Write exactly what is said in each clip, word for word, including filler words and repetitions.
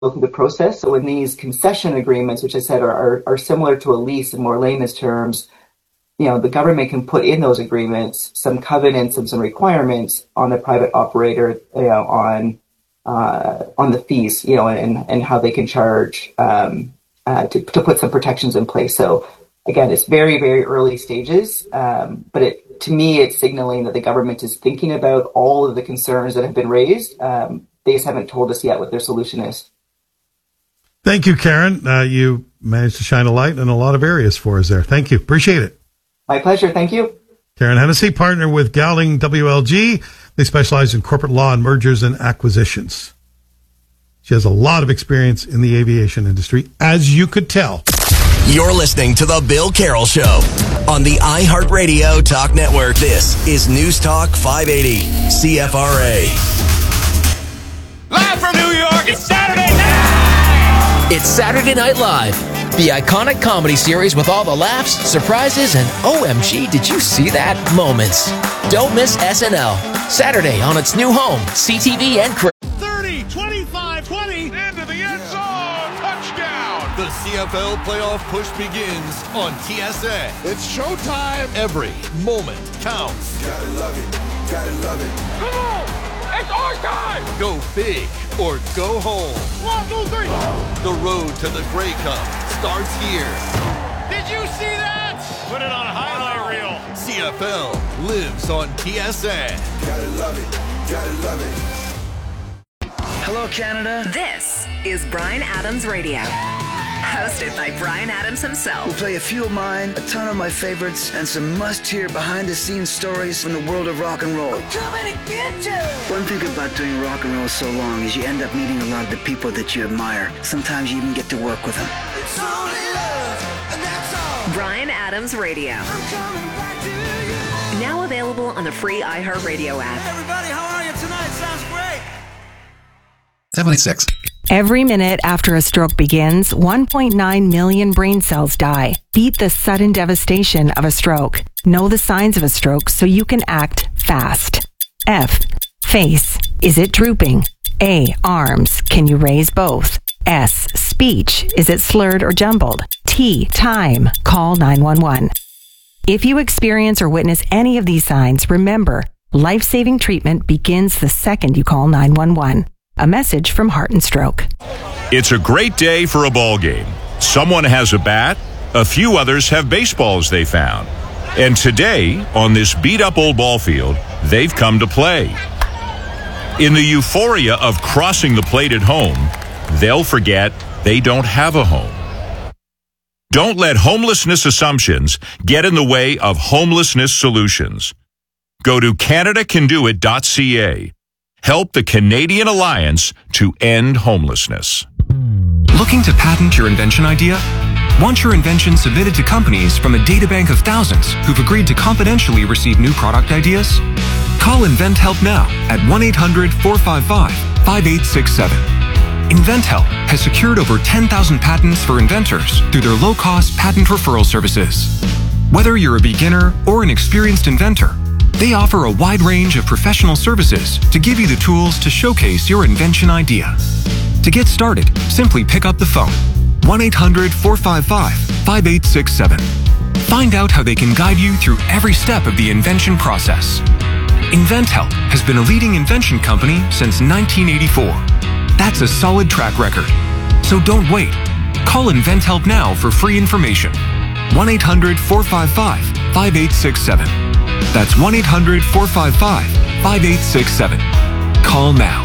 through the process. So in these concession agreements, which I said are, are, are similar to a lease in more layman's terms, you know, the government can put in those agreements some covenants and some requirements on the private operator, you know, on uh, on the fees, you know, and, and how they can charge um, uh, to, to put some protections in place. So again, it's very, very early stages, um, but it, to me, it's signaling that the government is thinking about all of the concerns that have been raised. Um, they just haven't told us yet what their solution is. Thank you, Karen. Uh, you managed to shine a light in a lot of areas for us there. Thank you. Appreciate it. My pleasure. Thank you. Karen Hennessy, partner with Gowling W L G. They specialize in corporate law and mergers and acquisitions. She has a lot of experience in the aviation industry, as you could tell. You're listening to The Bill Carroll Show on the iHeartRadio Talk Network. This is News Talk five eighty C F R A. Live from New York, it's Saturday night! It's Saturday Night Live, the iconic comedy series with all the laughs, surprises, and O M G, did you see that moments. Don't miss S N L, Saturday on its new home, C T V and Cra- thirty, twenty-five, twenty, into the end zone, touchdown! The C F L playoff push begins on T S A. It's showtime! Every moment counts. Gotta love it, gotta love it. Come on! It's our time! Go big or go home. One, two, three! The road to the Grey Cup starts here. Did you see that? Put it on a highlight reel. C F L lives on T S A. Gotta love it, gotta love it. Hello, Canada. This is Bryan Adams Radio. Hosted by Bryan Adams himself. We'll play a few of mine, a ton of my favorites, and some must-hear behind-the-scenes stories from the world of rock and roll. I'm coming to get you! One thing about doing rock and roll so long is you end up meeting a lot of the people that you admire. Sometimes you even get to work with them. It's only love, and that's all. Bryan Adams Radio. I'm coming back to you. Now available on the free iHeartRadio app. Hey everybody, how are you tonight? Sounds great. seventy-six. Every minute after a stroke begins, one point nine million brain cells die. Beat the sudden devastation of a stroke. Know the signs of a stroke so you can act fast. F. Face. Is it drooping? A. Arms. Can you raise both? S. Speech. Is it slurred or jumbled? T. Time. Call nine one one. If you experience or witness any of these signs, remember, life-saving treatment begins the second you call nine one one. A message from Heart and Stroke. It's a great day for a ball game. Someone has a bat, a few others have baseballs they found. And today, on this beat-up old ball field, they've come to play. In the euphoria of crossing the plate at home, they'll forget they don't have a home. Don't let homelessness assumptions get in the way of homelessness solutions. Go to Canada Can Do It dot C A. Help the Canadian Alliance to end homelessness. Looking to patent your invention idea? Want your invention submitted to companies from a databank of thousands who've agreed to confidentially receive new product ideas? Call InventHelp now at one eight hundred four five five five eight six seven. InventHelp has secured over ten thousand patents for inventors through their low-cost patent referral services. Whether you're a beginner or an experienced inventor, they offer a wide range of professional services to give you the tools to showcase your invention idea. To get started, simply pick up the phone, one eight hundred four five five five eight six seven. Find out how they can guide you through every step of the invention process. InventHelp has been a leading invention company since nineteen eighty-four. That's a solid track record. So don't wait. Call InventHelp now for free information. one eight hundred four five five five eight six seven. That's one eight hundred four five five five eight six seven. Call now.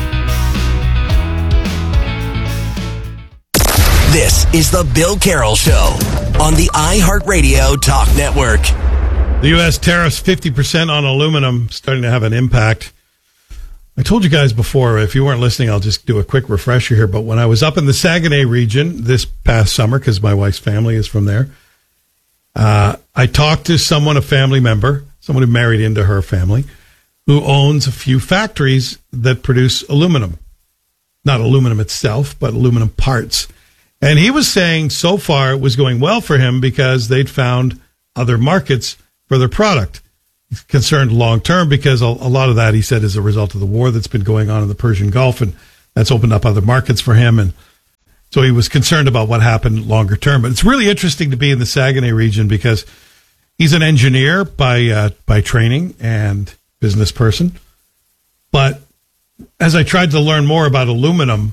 This is The Bill Carroll Show on the iHeartRadio Talk Network. The U S tariffs fifty percent on aluminum starting to have an impact. I told you guys before, if you weren't listening, I'll just do a quick refresher here. But when I was up in the Saguenay region this past summer, because my wife's family is from there, uh, I talked to someone, a family member, someone who married into her family, who owns a few factories that produce aluminum. Not aluminum itself, but aluminum parts. And he was saying so far it was going well for him because they'd found other markets for their product. He's concerned long term because a, a lot of that, he said, is a result of the war that's been going on in the Persian Gulf, and that's opened up other markets for him. And So he was concerned about what happened longer term. But it's really interesting to be in the Saguenay region because he's an engineer by uh, by training and business person. But as I tried to learn more about aluminum,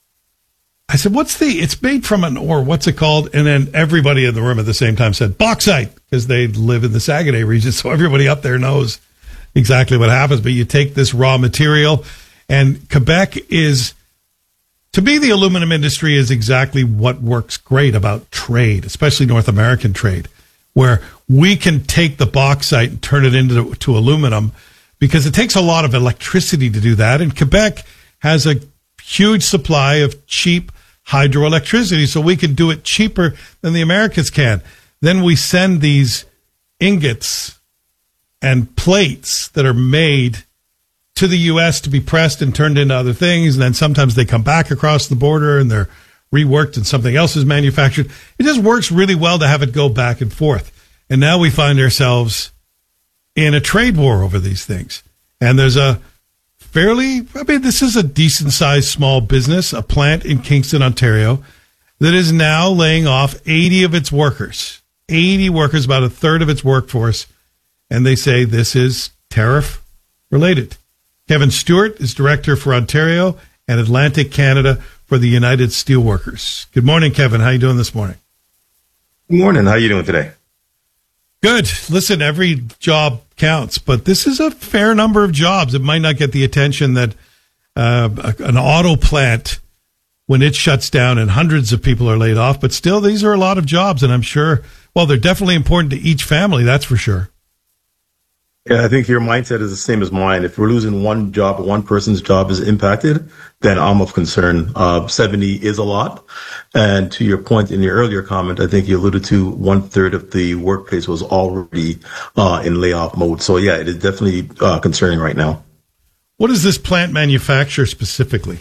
I said, what's the, it's made from an ore, what's it called? And then everybody in the room at the same time said bauxite, because they live in the Saguenay region. So everybody up there knows exactly what happens. But you take this raw material, and Quebec is, to me, the aluminum industry is exactly what works great about trade, especially North American trade, where we can take the bauxite and turn it into to aluminum, because it takes a lot of electricity to do that. And Quebec has a huge supply of cheap hydroelectricity, so we can do it cheaper than the Americans can. Then we send these ingots and plates that are made to the U S to be pressed and turned into other things, and then sometimes they come back across the border and they're reworked and something else is manufactured. It just works really well to have it go back and forth. And now we find ourselves in a trade war over these things. And there's a fairly, I mean, this is a decent-sized small business, a plant in Kingston, Ontario, that is now laying off eighty of its workers. eighty workers, about a third of its workforce. And they say this is tariff-related. Kevin Stewart is Director for Ontario and Atlantic Canada for the United Steelworkers. Good morning, Kevin. How are you doing this morning? Good morning. How are you doing today? Good. Listen, every job counts, but this is a fair number of jobs. It might not get the attention that uh, an auto plant, when it shuts down and hundreds of people are laid off, but still, these are a lot of jobs, and I'm sure, well, they're definitely important to each family, that's for sure. Yeah, I think your mindset is the same as mine. If we're losing one job, one person's job is impacted, then I'm of concern. Uh, seventy is a lot. And to your point in your earlier comment, I think you alluded to one third of the workplace was already uh, in layoff mode. So yeah, it is definitely uh, concerning right now. What does this plant manufacture specifically?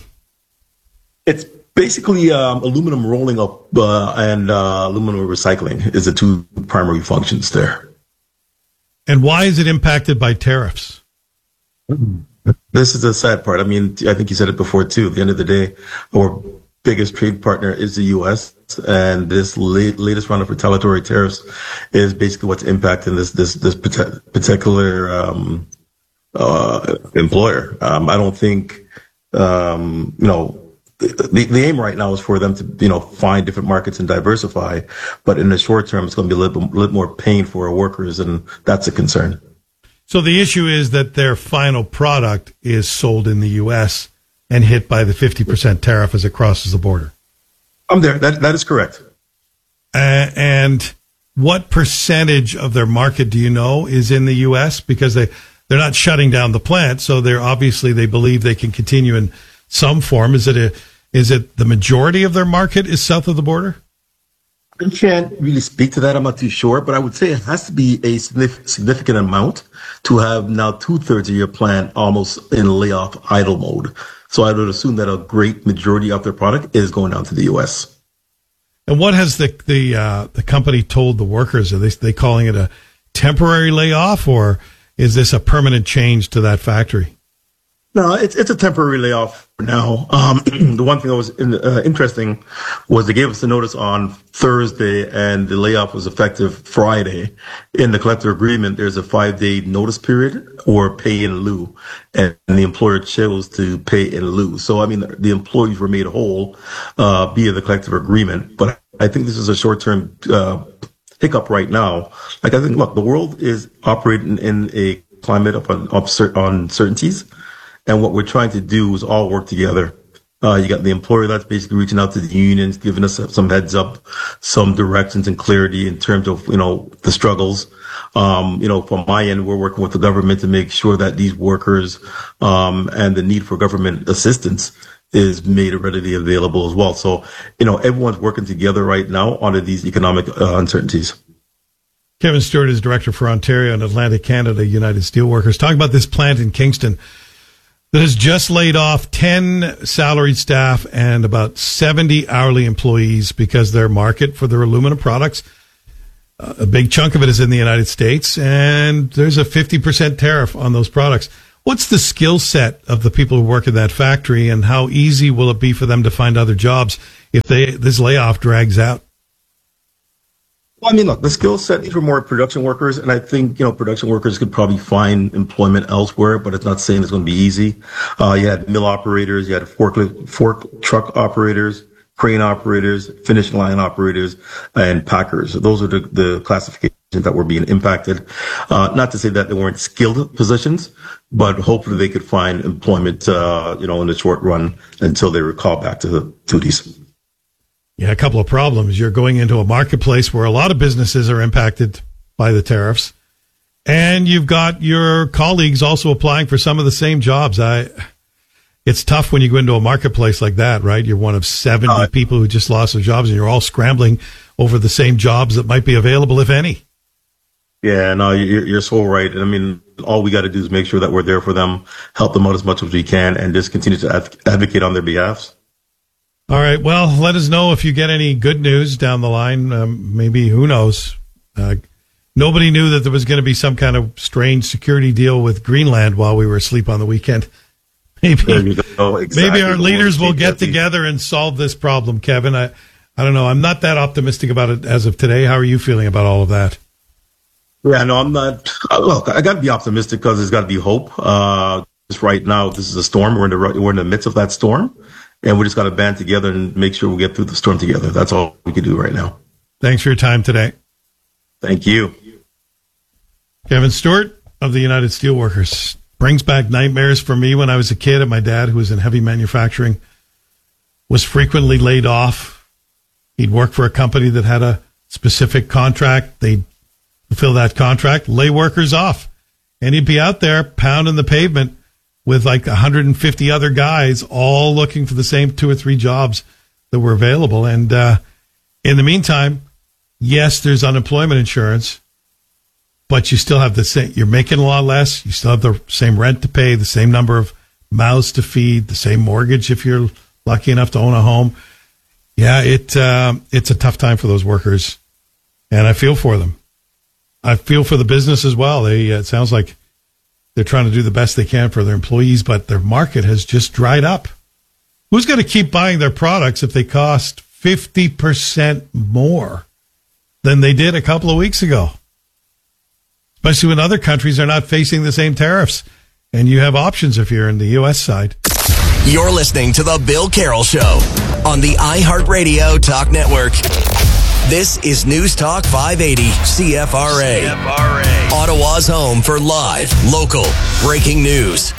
It's basically um, aluminum rolling up uh, and uh, aluminum recycling is the two primary functions there. And why is it impacted by tariffs? This is the sad part. I mean, I think you said it before, too. At the end of the day, our biggest trade partner is the U S, and this late, latest round of retaliatory tariffs is basically what's impacting this this this particular um, uh, employer. Um, I don't think, um, you know, The, the aim right now is for them to, you know, find different markets and diversify. But in the short term, it's going to be a little, little more pain for our workers, and that's a concern. So the issue is that their final product is sold in the U S and hit by the fifty percent tariff as it crosses the border. I'm there. That That is correct. Uh, and what percentage of their market, do you know, is in the U S? Because they, they're not shutting down the plant, so they're obviously, they believe they can continue in some form. Is it a Is it the majority of their market is south of the border? I can't really speak to that. I'm not too sure, but I would say it has to be a significant amount to have now two thirds of your plant almost in layoff idle mode. So I would assume that a great majority of their product is going down to the U S. And what has the the uh, the company told the workers? Are they they calling it a temporary layoff, or is this a permanent change to that factory? No, it's it's a temporary layoff for now. Um, the one thing that was in, uh, interesting was they gave us the notice on Thursday, and the layoff was effective Friday. In the collective agreement, there's a five-day notice period or pay in lieu, and the employer chose to pay in lieu. So, I mean, the employees were made whole uh, via the collective agreement. But I think this is a short-term uh, hiccup right now. Like, I think, look, the world is operating in a climate of, of uncertainties. And what we're trying to do is all work together. Uh, you got the employer that's basically reaching out to the unions, giving us some heads up, some directions and clarity in terms of, you know, the struggles. Um, you know, from my end, we're working with the government to make sure that these workers, um, and the need for government assistance is made readily available as well. So, you know, everyone's working together right now under these economic uh, uncertainties. Kevin Stewart is Director for Ontario and Atlantic Canada United Steelworkers. Talking about this plant in Kingston that has just laid off ten salaried staff and about seventy hourly employees because their market for their aluminum products, uh, a big chunk of it is in the United States, and there's a fifty percent tariff on those products. what's the skill set of the people who work in that factory, and how easy will it be for them to find other jobs if they this layoff drags out? Well, I mean, look, the skill set, these were more production workers, and I think, you know, production workers could probably find employment elsewhere, but it's not saying it's going to be easy. Uh, you had mill operators, you had forklift, fork truck operators, crane operators, finishing line operators, and packers. Those are the, the classifications that were being impacted. Uh, not to say that they weren't skilled positions, but hopefully they could find employment, uh, you know, in the short run until they were called back to the duties. Yeah, a couple of problems. You're going into a marketplace where a lot of businesses are impacted by the tariffs, and you've got your colleagues also applying for some of the same jobs. I, it's tough when you go into a marketplace like that, right? You're one of seventy uh, people who just lost their jobs, and you're all scrambling over the same jobs that might be available, if any. Yeah, no, you're, you're so right. I mean, all we got to do is make sure that we're there for them, help them out as much as we can, and just continue to adv- advocate on their behalf. All right. Well, let us know if you get any good news down the line. Um, maybe, who knows? Uh, nobody knew that there was going to be some kind of strange security deal with Greenland while we were asleep on the weekend. Maybe, exactly maybe our leaders will get together and solve this problem, Kevin. I, I don't know. I'm not that optimistic about it as of today. How are you feeling about all of that? Yeah, no, I'm not. Look, I got to be optimistic because there's got to be hope. Uh, just right now, this is a storm. We're in the we're in the midst of that storm. And we just got to band together and make sure we get through the storm together. That's all we can do right now. Thanks for your time today. Thank you. Kevin Stewart of the United Steelworkers. Brings back nightmares for me when I was a kid, and my dad, who was in heavy manufacturing, was frequently laid off. He'd work for a company that had a specific contract. They'd fulfill that contract, lay workers off. And he'd be out there pounding the pavement with like one hundred fifty other guys all looking for the same two or three jobs that were available. And uh, in the meantime, yes, there's unemployment insurance, but you still have the same, you're making a lot less. You still have the same rent to pay, the same number of mouths to feed, the same mortgage if you're lucky enough to own a home. Yeah, it uh, it's a tough time for those workers, and I feel for them. I feel for the business as well. They, uh, it sounds like they're trying to do the best they can for their employees, but their market has just dried up. Who's going to keep buying their products if they cost fifty percent more than they did a couple of weeks ago? Especially when other countries are not facing the same tariffs, and you have options if you're in the U S side. You're listening to The Bill Carroll Show on the iHeartRadio Talk Network. This is News Talk five eighty C F R A. C F R A. Ottawa's home for live, local, breaking news.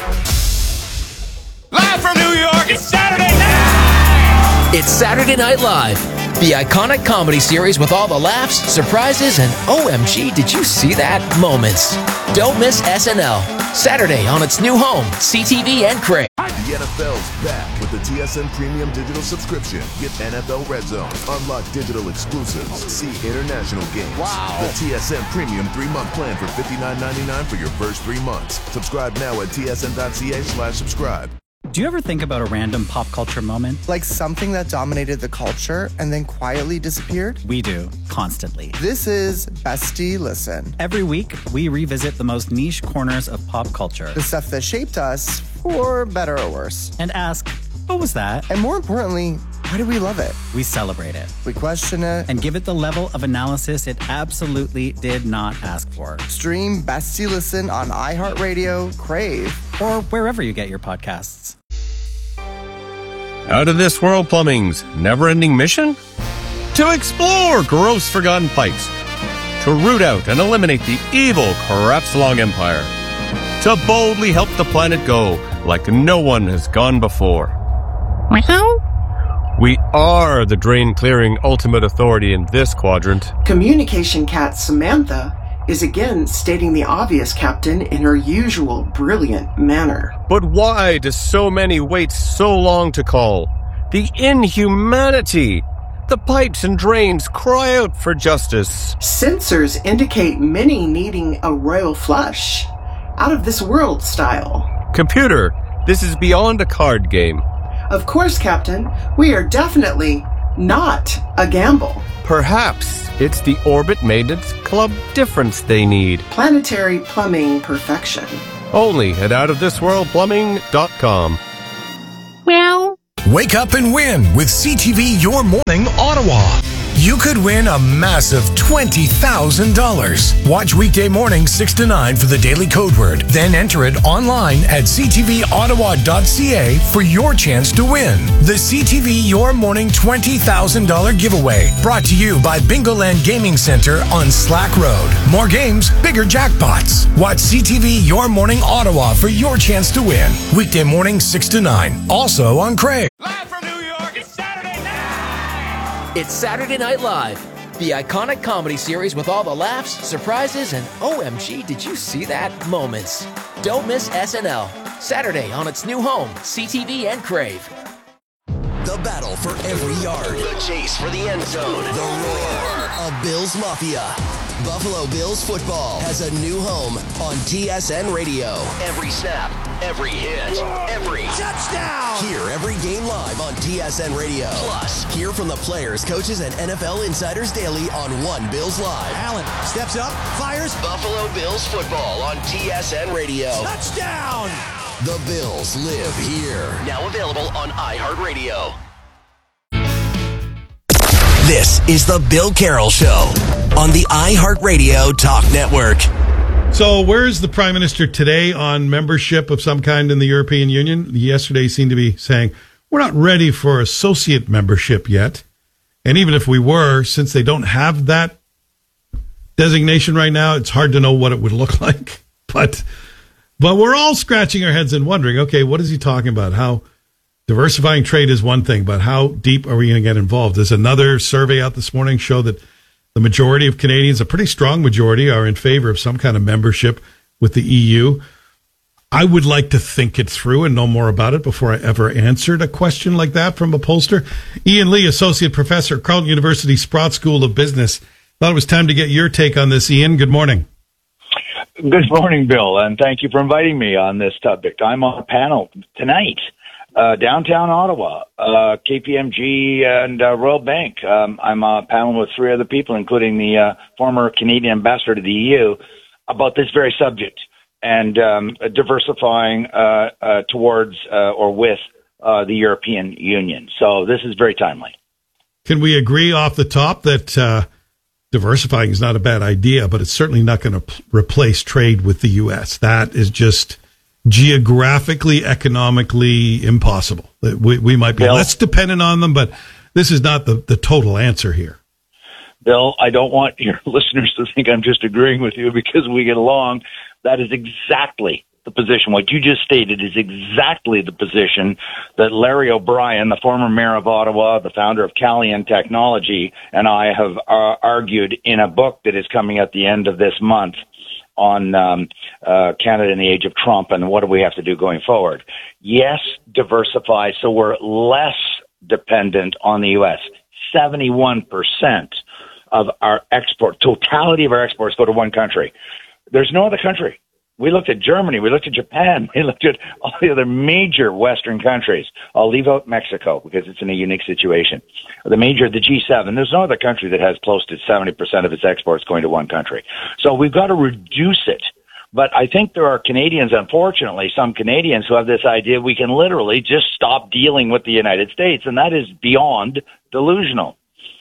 Live from New York, it's Saturday night! It's Saturday Night Live, the iconic comedy series with all the laughs, surprises, and O M G, did you see that moments. Don't miss S N L. Saturday on its new home, C T V and Crave. The N F L's back with the T S N Premium Digital Subscription. Get N F L Red Zone, unlock digital exclusives, see international games. Wow. The T S N Premium three-month plan for fifty-nine ninety-nine for your first three months. Subscribe now at tsn.ca slash subscribe. Do you ever think about a random pop culture moment? Like something that dominated the culture and then quietly disappeared? We do, constantly. This is Bestie Listen. Every week, we revisit the most niche corners of pop culture. The stuff that shaped us, for better or worse. And ask, what was that? And more importantly, why do we love it? We celebrate it. We question it. And give it the level of analysis it absolutely did not ask for. Stream Bestie Listen on iHeartRadio, Crave, or wherever you get your podcasts. Out of This World Plumbing's never-ending mission? To explore gross forgotten pipes. To root out and eliminate the evil Crafts-Long Empire. To boldly help the planet go like no one has gone before. We are the drain-clearing ultimate authority in this quadrant. Communication cat Samantha is again stating the obvious, Captain, in her usual brilliant manner. But why do so many wait so long to call? The inhumanity! The pipes and drains cry out for justice. Sensors indicate many needing a royal flush. Out of this world style. Computer, this is beyond a card game. Of course, Captain. We are definitely not a gamble. Perhaps it's the Orbit Maintenance Club difference they need. Planetary plumbing perfection. Only at out of this world plumbing dot com. Well, wake up and win with C T V Your Morning Ottawa. You could win a massive twenty thousand dollars. Watch weekday morning six to nine for the daily code word. Then enter it online at c t v ottawa dot c a for your chance to win. The C T V Your Morning twenty thousand dollars giveaway. Brought to you by Bingoland Gaming Center on Slack Road. More games, bigger jackpots. Watch C T V Your Morning Ottawa for your chance to win. Weekday morning six to nine. Also on Crave. It's Saturday Night Live, the iconic comedy series with all the laughs, surprises, and O M G, did you see that moments. Don't miss S N L, Saturday on its new home, C T V and Crave. The battle for every yard. The chase for the end zone. The roar of Bills Mafia. Buffalo Bills football has a new home on T S N Radio. Every snap, every hit, every touchdown. Hear every game live on T S N Radio. Plus, hear from the players, coaches, and N F L insiders daily on One Bills Live. Allen steps up, fires. Buffalo Bills football on T S N Radio. Touchdown. The Bills live here. Now available on iHeartRadio. This is the Bill Carroll Show on the iHeartRadio Talk Network. So where's the Prime Minister today on membership of some kind in the European Union? Yesterday he seemed to be saying, we're not ready for associate membership yet. And even if we were, since they don't have that designation right now, it's hard to know what it would look like. But but we're all scratching our heads and wondering, okay, what is he talking about? How diversifying trade is one thing, but how deep are we going to get involved? There's another survey out this morning show that the majority of Canadians, a pretty strong majority, are in favor of some kind of membership with the E U. I would like to think it through and know more about it before I ever answered a question like that from a pollster. Ian Lee, Associate Professor at Carleton University Sprott School of Business. Thought it was time to get your take on this, Ian. Good morning. Good morning, Bill, and thank you for inviting me on this topic. I'm on a panel tonight, uh, downtown Ottawa, uh, K P M G and uh, Royal Bank. Um, I'm on a panel with three other people, including the uh, former Canadian ambassador to the E U, about this very subject and um, diversifying uh, uh, towards uh, or with uh, the European Union. So this is very timely. Can we agree off the top that uh, diversifying is not a bad idea, but it's certainly not going to p- replace trade with the U S? That is just geographically, economically impossible. We, we might be Bill, less dependent on them, but this is not the, the total answer here. Bill, I don't want your listeners to think I'm just agreeing with you because we get along. That is exactly the position. What you just stated is exactly the position that Larry O'Brien, the former mayor of Ottawa, the founder of Calian Technology, and I have uh, argued in a book that is coming at the end of this month on um, uh, Canada in the age of Trump and what do we have to do going forward. Yes, diversify so we're less dependent on the U S. seventy-one percent of our export, totality of our exports go to one country. There's no other country. We looked at Germany, we looked at Japan, we looked at all the other major Western countries. I'll leave out Mexico because it's in a unique situation. The major, the G seven, there's no other country that has close to seventy percent of its exports going to one country. So we've got to reduce it. But I think there are Canadians, unfortunately, some Canadians who have this idea we can literally just stop dealing with the United States, and that is beyond delusional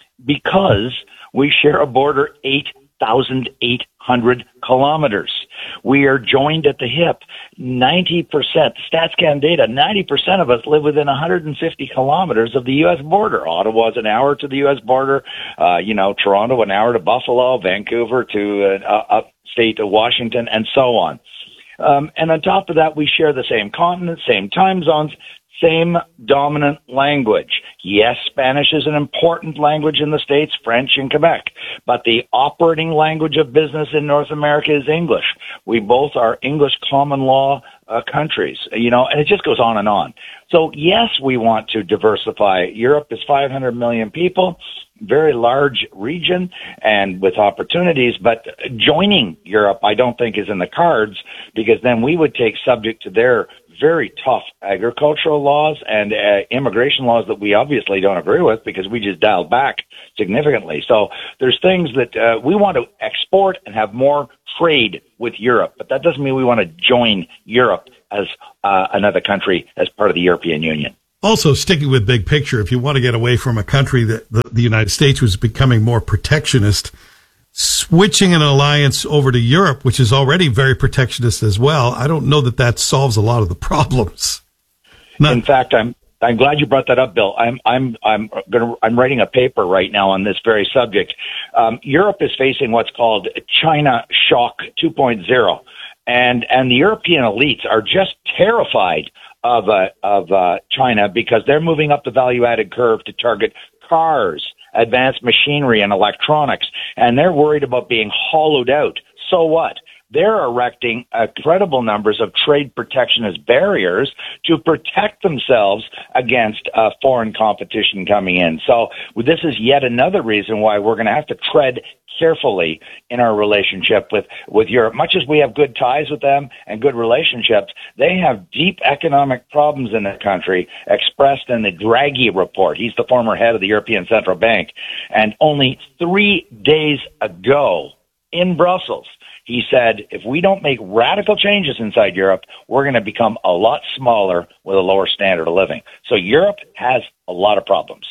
because we share a border eight thousand eight hundred kilometers. We are joined at the hip. ninety percent, StatsCan data, ninety percent of us live within one hundred fifty kilometers of the U S border. Ottawa's an hour to the U S border. Uh, you know, Toronto, an hour to Buffalo, Vancouver to uh, upstate to Washington, and so on. Um, and on top of that, we share the same continent, same time zones, same dominant language. Yes, Spanish is an important language in the States, French in Quebec, but the operating language of business in North America is English. We both are English common law uh, countries, you know, and it just goes on and on. So yes, we want to diversify. Europe is five hundred million people, very large region and with opportunities, but joining Europe I don't think is in the cards because then we would take subject to their very tough agricultural laws and uh, immigration laws that we obviously don't agree with because we just dialed back significantly. So there's things that uh, we want to export and have more trade with Europe, but that doesn't mean we want to join Europe as uh, another country as part of the European Union. Also, sticking with big picture, if you want to get away from a country that the, the United States was becoming more protectionist, switching an alliance over to Europe, which is already very protectionist as well, I don't know that that solves a lot of the problems. Not- In fact, I'm I'm glad you brought that up, Bill. I'm I'm I'm going I'm writing a paper right now on this very subject. Um, Europe is facing what's called China Shock two point oh, and and the European elites are just terrified of uh, of uh, China because they're moving up the value-added curve to target cars, advanced machinery, and electronics, and they're worried about being hollowed out. So what? They're erecting incredible numbers of trade protectionist barriers to protect themselves against uh, foreign competition coming in. So this is yet another reason why we're going to have to tread carefully in our relationship with, with Europe. Much as we have good ties with them and good relationships, they have deep economic problems in the country expressed in the Draghi report. He's the former head of the European Central Bank. And only three days ago in Brussels, he said, if we don't make radical changes inside Europe, we're going to become a lot smaller with a lower standard of living. So Europe has a lot of problems.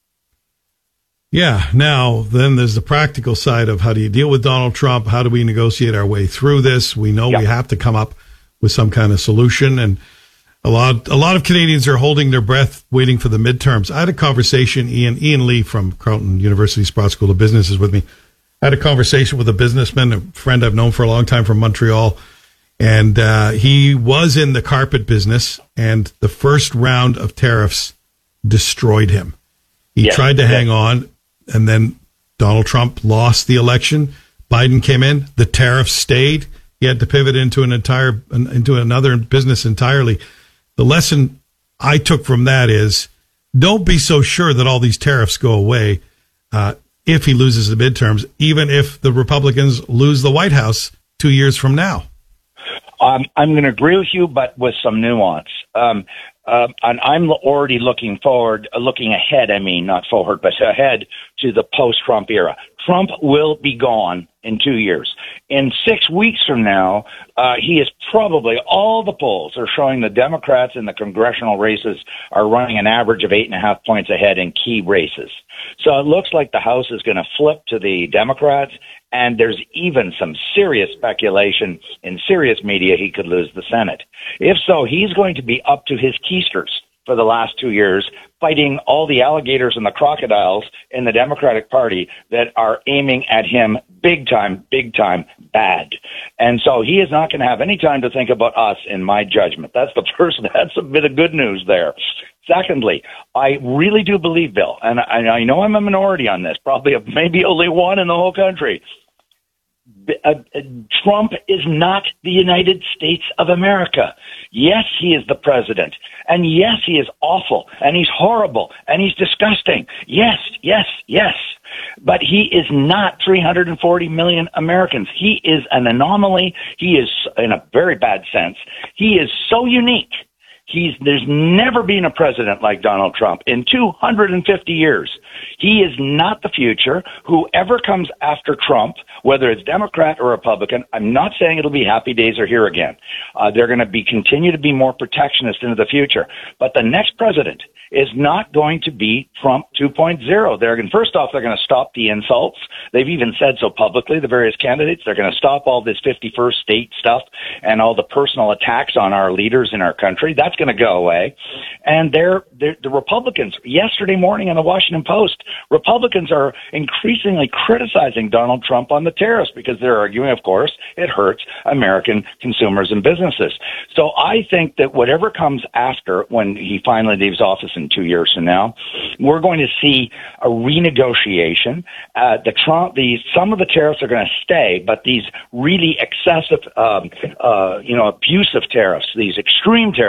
Yeah. Now, then there's the practical side of how do you deal with Donald Trump? How do we negotiate our way through this? We know yep. we have to come up with some kind of solution. And a lot, a lot of Canadians are holding their breath waiting for the midterms. I had a conversation, Ian, Ian Lee from Carleton University Sprott School of Business is with me. I had a conversation with a businessman, a friend I've known for a long time from Montreal, and uh, he was in the carpet business, and the first round of tariffs destroyed him. He yes, tried to yes. hang on, and then Donald Trump lost the election. Biden came in, the tariffs stayed. He had to pivot into an entire into another business entirely. The lesson I took from that is don't be so sure that all these tariffs go away. Uh, if he loses the midterms, even if the Republicans lose the White House two years from now. Um, I'm going to agree with you, but with some nuance. Um, uh, and I'm already looking forward, uh, looking ahead, I mean, not forward, but ahead to the post-Trump era. Trump will be gone in two years. In six weeks from now, uh, he is probably, all the polls are showing the Democrats in the congressional races are running an average of eight and a half points ahead in key races. So it looks like the House is going to flip to the Democrats, and there's even some serious speculation in serious media he could lose the Senate. If so, he's going to be up to his keisters for the last two years, fighting all the alligators and the crocodiles in the Democratic Party that are aiming at him big time, big time bad. And so he is not going to have any time to think about us, in my judgment. That's the first, that's a bit of good news there. Secondly, I really do believe, Bill, and I, I know I'm a minority on this, probably maybe only one in the whole country. Uh, Trump is not the United States of America. Yes, he is the president. And yes, he is awful. And he's horrible. And he's disgusting. Yes, yes, yes. But he is not three hundred forty million Americans. He is an anomaly. He is, in a very bad sense, he is so unique. He's, there's never been a president like Donald Trump in two hundred fifty years. He is not the future. Whoever comes after Trump, whether it's Democrat or Republican, I'm not saying it'll be happy days are here again. Uh, they're going to be continue to be more protectionist into the future. But the next president is not going to be Trump two point oh. They're going, first off, they're going to stop the insults. They've even said so publicly, the various candidates. They're going to stop all this fifty-first state stuff and all the personal attacks on our leaders in our country. That's going to go away. And they're, they're, the Republicans, yesterday morning in the Washington Post, Republicans are increasingly criticizing Donald Trump on the tariffs because they're arguing, of course, it hurts American consumers and businesses. So I think that whatever comes after, when he finally leaves office in two years from now, we're going to see a renegotiation. Uh, the Trump, the some of the tariffs are going to stay, but these really excessive, um, uh, you know, abusive tariffs, these extreme tariffs,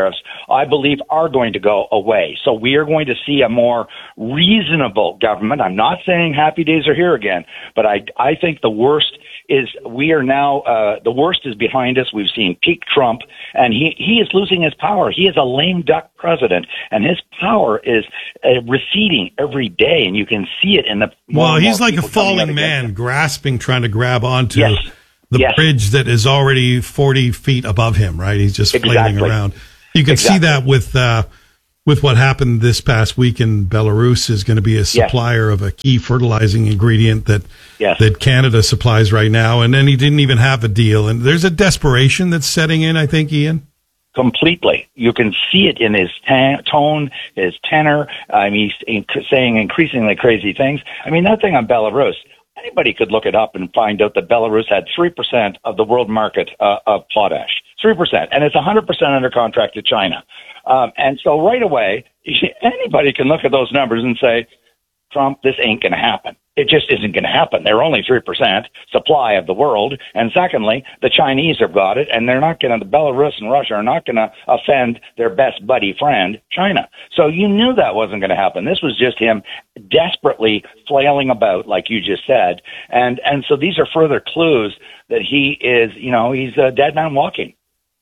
I believe, are going to go away. So we are going to see a more reasonable government. I'm not saying happy days are here again, but I, I think the worst is we are now, uh, the worst is behind us. We've seen peak Trump, and he, he is losing his power. He is a lame duck president, and his power is uh, receding every day, and you can see it in the... Well, he's like a falling man, grasping, trying to grab onto yes. the yes. bridge that is already forty feet above him, right? He's just exactly. flailing around. You can exactly. see that with... Uh, With what happened this past week in Belarus, is going to be a supplier yes. of a key fertilizing ingredient that yes. that Canada supplies right now, and then he didn't even have a deal. And there's a desperation that's setting in, I think, Ian. Completely. You can see it in his ta- tone, his tenor. I mean, he's inc- saying increasingly crazy things. I mean, that thing on Belarus, anybody could look it up and find out that Belarus had three percent of the world market uh, of potash. three percent. And it's one hundred percent under contract to China. Um, and so right away, anybody can look at those numbers and say, Trump, this ain't going to happen. It just isn't going to happen. They're only three percent supply of the world. And secondly, the Chinese have got it, and they're not going to, the Belarus and Russia are not going to offend their best buddy friend, China. So you knew that wasn't going to happen. This was just him desperately flailing about, like you just said. And, and so these are further clues that he is, you know, he's a dead man walking.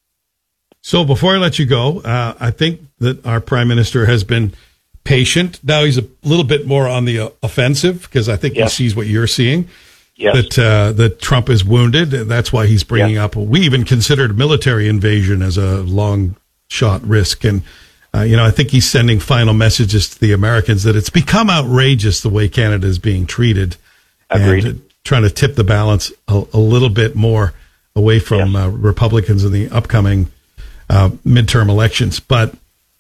So before I let you go, uh, I think that our prime minister has been patient. Now he's a little bit more on the uh, offensive, because I think yes. he sees what you're seeing, yes. that uh, that Trump is wounded. That's why he's bringing yes. up. We even considered military invasion as a long shot risk. And, uh, you know, I think he's sending final messages to the Americans that it's become outrageous the way Canada is being treated. Agreed. And trying to tip the balance a, a little bit more away from yes. uh, Republicans in the upcoming Uh, midterm elections. But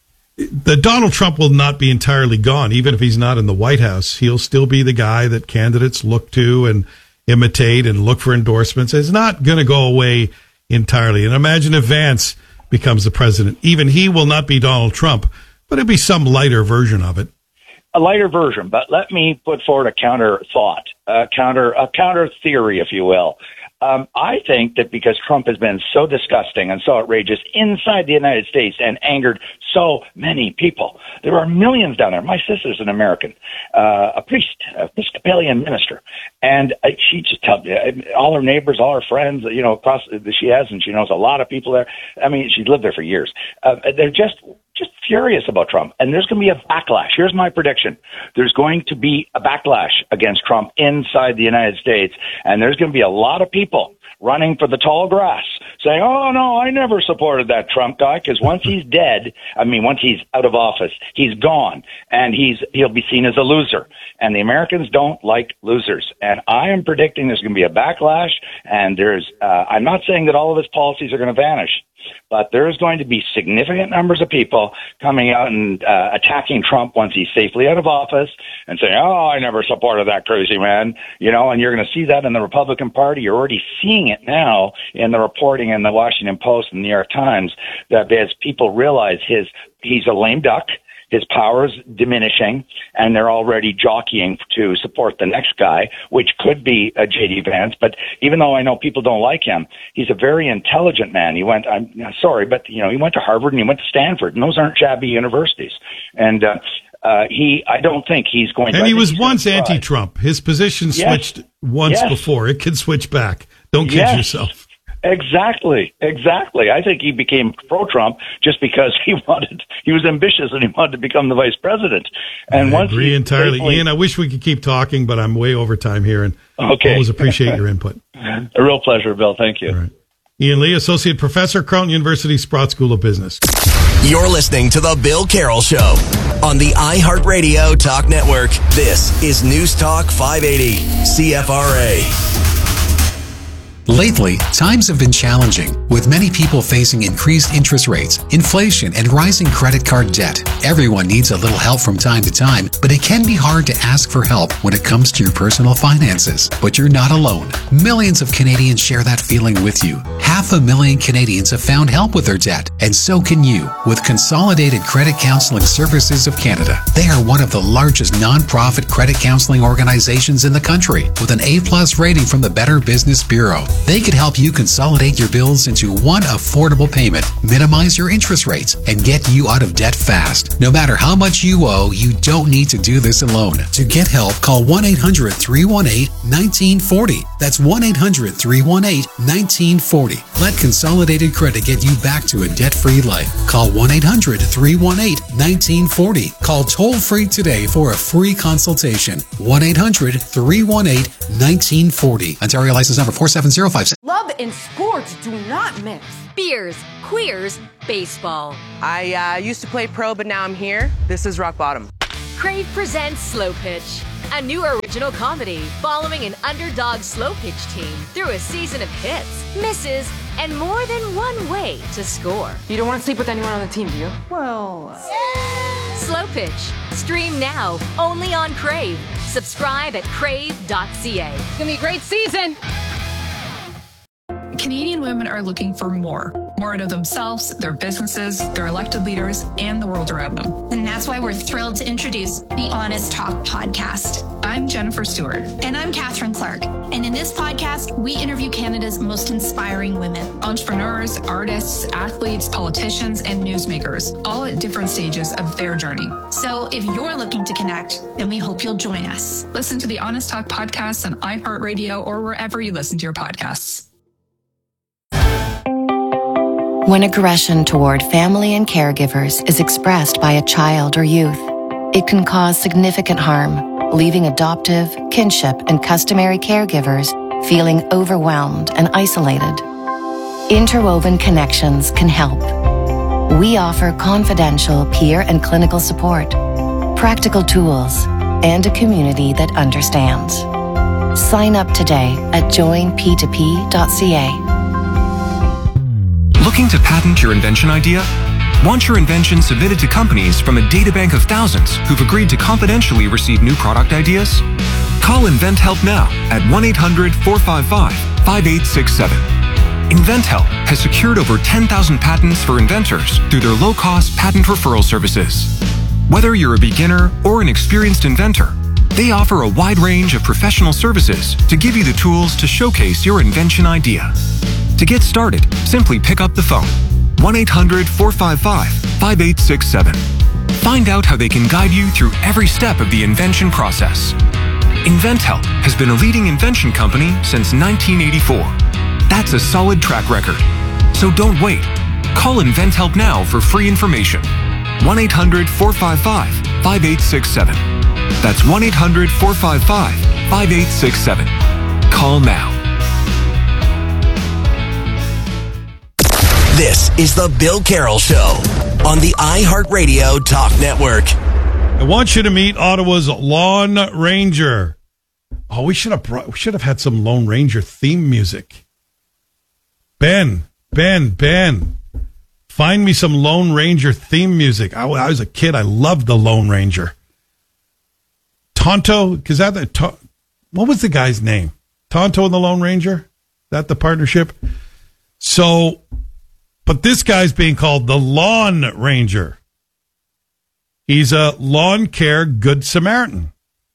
the Donald Trump will not be entirely gone. Even if he's not in the White House, he'll still be the guy that candidates look to and imitate and look for endorsements. It's not going to go away entirely. And imagine if Vance becomes the president. Even he will not be Donald Trump, but it'll be some lighter version of it. A lighter version, but let me put forward a counter thought, a counter, a counter theory, if you will. Um, I think that because Trump has been so disgusting and so outrageous inside the United States and angered so many people, there are millions down there. My sister's an American, uh, a priest, a Episcopalian minister, and uh, she just tells me, all her neighbors, all her friends, you know, across she has, and she knows a lot of people there. I mean, she's lived there for years. Uh, they're just just furious about Trump, and there's going to be a backlash. Here's my prediction. There's going to be a backlash against Trump inside the United States, and there's going to be a lot of people running for the tall grass saying, oh, no, I never supported that Trump guy, because once he's dead, I mean, once he's out of office, he's gone, and he's he'll be seen as a loser. And the Americans don't like losers. And I am predicting there's going to be a backlash, and there's uh, I'm not saying that all of his policies are going to vanish, but there's going to be significant numbers of people coming out and uh, attacking Trump once he's safely out of office and saying, oh, I never supported that crazy man, you know, and you're going to see that in the Republican Party. You're already seeing it now in the reporting in the Washington Post and the New York Times, that as people realize his he's a lame duck, his power is diminishing, and they're already jockeying to support the next guy, which could be a J D Vance. But even though I know people don't like him, he's a very intelligent man. He went, I'm sorry, but you know, he went to Harvard and he went to Stanford, and those aren't shabby universities. And uh, uh, he, I don't think he's going to. And he was once anti-Trump. His position switched yes. once yes. before. It can switch back. Don't kid yes. yourself. Exactly, exactly. I think he became pro-Trump just because he wanted, he was ambitious and he wanted to become the vice president. And I once agree he entirely. basically... Ian, I wish we could keep talking, but I'm way over time here, and okay. always appreciate your input. A real pleasure, Bill. Thank you. All right. Ian Lee, Associate Professor, Carleton University Sprott School of Business. You're listening to The Bill Carroll Show on the iHeartRadio Talk Network. This is News Talk five eighty, C F R A. Lately, times have been challenging, with many people facing increased interest rates, inflation, and rising credit card debt. Everyone needs a little help from time to time, but it can be hard to ask for help when it comes to your personal finances. But you're not alone. Millions of Canadians share that feeling with you. Half a million Canadians have found help with their debt, and so can you with Consolidated Credit Counseling Services of Canada. They are one of the largest non-profit credit counseling organizations in the country, with an A plus rating from the Better Business Bureau. They could help you consolidate your bills into one affordable payment, minimize your interest rates, and get you out of debt fast. No matter how much you owe, you don't need to do this alone. To get help, call one eight hundred, three one eight, one nine four zero. That's one eight hundred, three one eight, one nine four zero. Let Consolidated Credit get you back to a debt-free life. Call one eight hundred, three one eight, one nine four zero. Call toll-free today for a free consultation. one eight hundred, three one eight, one nine four zero. Ontario license number four seven zero five. Love and sports do not mix. Beers, queers, baseball. I uh, used to play pro, but now I'm here. This is rock bottom. Crave presents Slow Pitch, a new original comedy following an underdog slow pitch team through a season of hits, misses, and more than one way to score. You don't want to sleep with anyone on the team, do you? Well... Yeah. Slow Pitch. Stream now, only on Crave. Subscribe at crave dot c a. It's going to be a great season. Canadian women are looking for more. More out of themselves, their businesses, their elected leaders, and the world around them. And that's why we're thrilled to introduce the Honest Talk podcast. I'm Jennifer Stewart. And I'm Catherine Clark. And in this podcast, we interview Canada's most inspiring women. Entrepreneurs, artists, athletes, politicians, and newsmakers, all at different stages of their journey. So if you're looking to connect, then we hope you'll join us. Listen to the Honest Talk podcast on iHeartRadio or wherever you listen to your podcasts. When aggression toward family and caregivers is expressed by a child or youth, it can cause significant harm, leaving adoptive, kinship, and customary caregivers feeling overwhelmed and isolated. Interwoven Connections can help. We offer confidential peer and clinical support, practical tools, and a community that understands. Sign up today at join p two p dot c a. Looking to patent your invention idea? Want your invention submitted to companies from a databank of thousands who've agreed to confidentially receive new product ideas? Call InventHelp now at one eight hundred, four five five, five eight six seven. InventHelp has secured over ten thousand patents for inventors through their low-cost patent referral services. Whether you're a beginner or an experienced inventor, they offer a wide range of professional services to give you the tools to showcase your invention idea. To get started, simply pick up the phone, one eight hundred, four five five, five eight six seven. Find out how they can guide you through every step of the invention process. InventHelp has been a leading invention company since nineteen eighty-four. That's a solid track record. So don't wait. Call InventHelp now for free information. one eight hundred, four five five, five eight six seven. That's one eight hundred, four five five, five eight six seven. Call now. This is the Bill Carroll Show on the iHeartRadio Talk Network. I want you to meet Ottawa's Lawn Ranger. Oh, we should have brought, we should have had some Lone Ranger theme music. Ben, Ben, Ben, find me some Lone Ranger theme music. I, I was a kid. I loved the Lone Ranger. Tonto, because that the to, what was the guy's name? Tonto and the Lone Ranger? Is that the partnership? So. But this guy's being called the Lawn Ranger. He's a lawn care good Samaritan.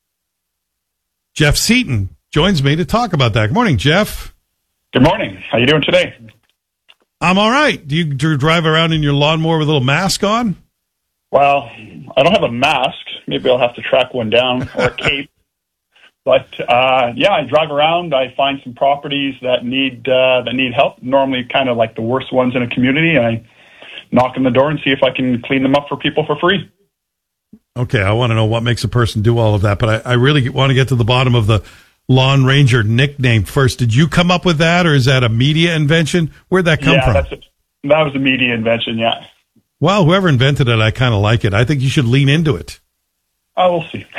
Jeff Seaton joins me to talk about that. Good morning, Jeff. Good morning. How you doing today? I'm all right. Do you, do you drive around in your lawnmower with a little mask on? Well, I don't have a mask. Maybe I'll have to track one down or a cape. But uh, yeah, I drive around. I find some properties that need uh, that need help. Normally, kind of like the worst ones in a community. And I knock on the door and see if I can clean them up for people for free. Okay, I want to know what makes a person do all of that. But I, I really want to get to the bottom of the Lawn Ranger nickname first. Did you come up with that, or is that a media invention? Where'd that come yeah, from? That's a, that was a media invention. Yeah. Well, whoever invented it, I kind of like it. I think you should lean into it. Oh, we'll see.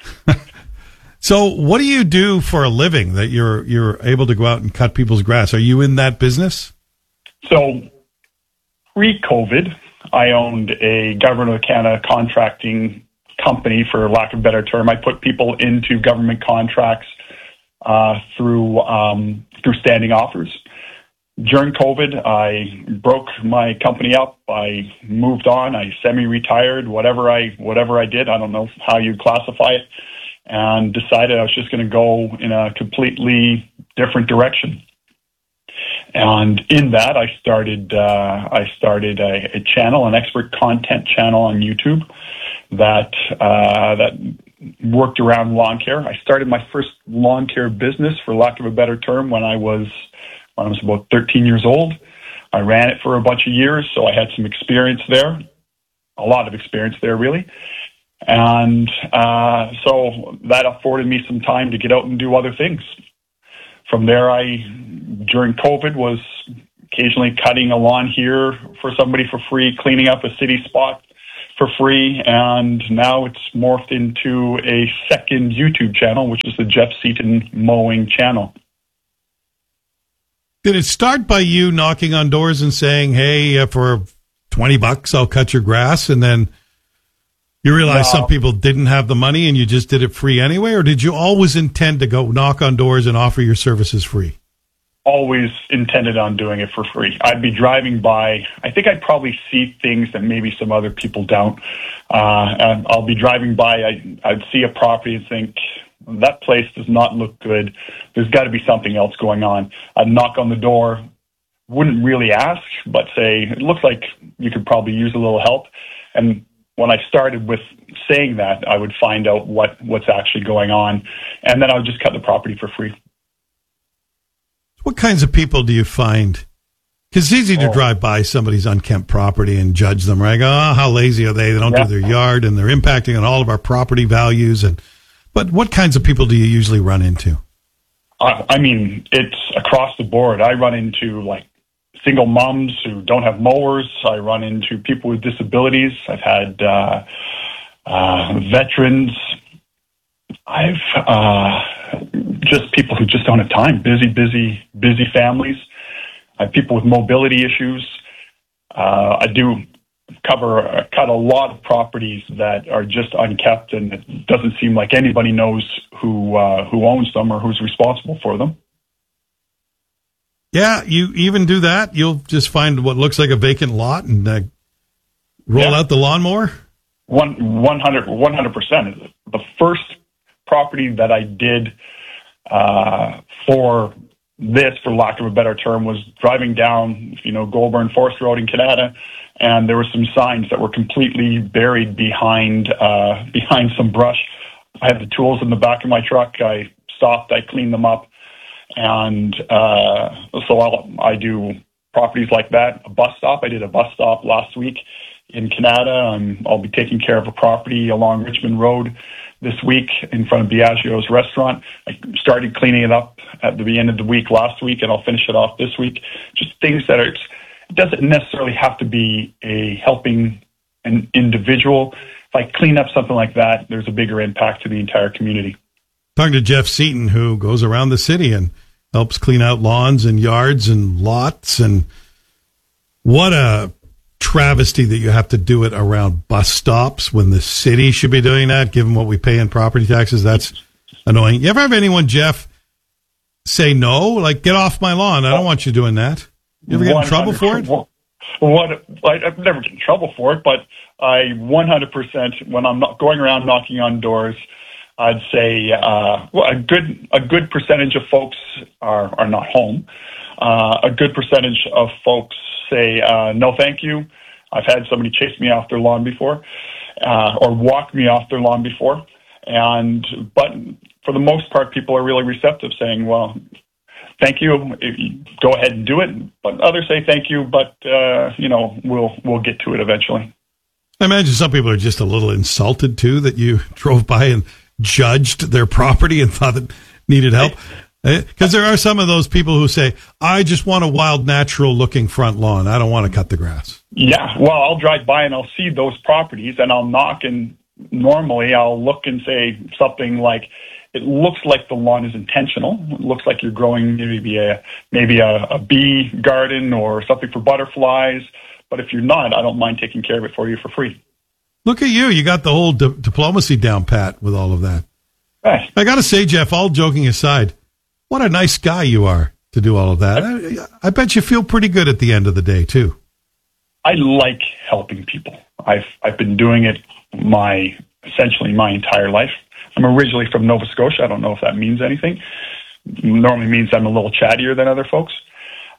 So what do you do for a living that you're you're able to go out and cut people's grass? Are you in that business? So pre-COVID, I owned a Government of Canada contracting company, for lack of a better term. I put people into government contracts uh, through um, through standing offers. During COVID, I broke my company up. I moved on. I semi-retired. Whatever I whatever I did, I don't know how you classify it. And decided I was just going to go in a completely different direction. And in that, I started uh, I started a, a channel, an expert content channel on YouTube that uh, that worked around lawn care. I started my first lawn care business, for lack of a better term, when I was when I was about thirteen years old. I ran it for a bunch of years, so I had some experience there, a lot of experience there, really. And uh, so that afforded me some time to get out and do other things. From there, I, during COVID, was occasionally cutting a lawn here for somebody for free, cleaning up a city spot for free, and now it's morphed into a second YouTube channel, which is the Jeff Seaton Mowing channel. Did it start by you knocking on doors and saying, hey, uh, for twenty bucks, I'll cut your grass, and then you realized no. some people didn't have the money and you just did it free anyway? Or did you always intend to go knock on doors and offer your services free? Always intended on doing it for free. I'd be driving by. I think I'd probably see things that maybe some other people don't. Uh, and I'll be driving by. I, I'd see a property and think, that place does not look good. There's got to be something else going on. I'd knock on the door, wouldn't really ask, but say, it looks like you could probably use a little help. And when I started with saying that, I would find out what, what's actually going on, and then I would just cut the property for free. What kinds of people do you find? Because it's easy to oh. drive by somebody's unkempt property and judge them, right? Oh, how lazy are they? They don't yeah. do their yard, and they're impacting on all of our property values. And But what kinds of people do you usually run into? Uh, I mean, it's across the board. I run into, like, single moms who don't have mowers. I run into people with disabilities. I've had uh, uh, veterans. I've uh, just people who just don't have time. Busy, busy, busy families. I have people with mobility issues. Uh, I do cover, uh, cut a lot of properties that are just unkept, and it doesn't seem like anybody knows who uh, who owns them or who's responsible for them. Yeah, you even do that. You'll just find what looks like a vacant lot and uh, roll yeah. out the lawnmower. One, one hundred, one hundred percent. The first property that I did uh, for this, for lack of a better term, was driving down, you know, Goulburn Forest Road in Canada, and there were some signs that were completely buried behind uh, behind some brush. I had the tools in the back of my truck. I stopped. I cleaned them up. And uh, so I'll, I do properties like that. A bus stop. I did a bus stop last week in Canada. Um, I'll be taking care of a property along Richmond Road this week in front of Biagio's restaurant. I started cleaning it up at the end of the week last week, and I'll finish it off this week. Just things that are, it doesn't necessarily have to be a helping an individual. If I clean up something like that, there's a bigger impact to the entire community. Talking to Jeff Seaton, who goes around the city and helps clean out lawns and yards and lots. And what a travesty that you have to do it around bus stops when the city should be doing that, given what we pay in property taxes. That's annoying. You ever have anyone, Jeff, say no? Like, get off my lawn. I don't want you doing that. You ever get in trouble for it? What, I've never get in trouble for it, but I one hundred percent, when I'm not going around knocking on doors, I'd say uh, well, a good a good percentage of folks are, are not home. Uh, a good percentage of folks say, uh, no, thank you. I've had somebody chase me off their lawn before uh, or walk me off their lawn before. And but for the most part, people are really receptive, saying, well, thank you. Go ahead and do it. But others say thank you, but, uh, you know, we'll we'll get to it eventually. I imagine some people are just a little insulted, too, that you drove by and judged their property and thought it needed help. Because there are some of those people who say, I just want a wild, natural-looking front lawn. I don't want to cut the grass. Yeah, well, I'll drive by and I'll see those properties, and I'll knock, and normally I'll look and say something like, it looks like the lawn is intentional. It looks like you're growing maybe a maybe a, a bee garden or something for butterflies. But if you're not, I don't mind taking care of it for you for free. Look at you. You got the whole di- diplomacy down pat with all of that. Right. I got to say, Jeff, all joking aside, what a nice guy you are to do all of that. I, I bet you feel pretty good at the end of the day, too. I like helping people. I've I've been doing it my essentially my entire life. I'm originally from Nova Scotia. I don't know if that means anything. It normally means I'm a little chattier than other folks.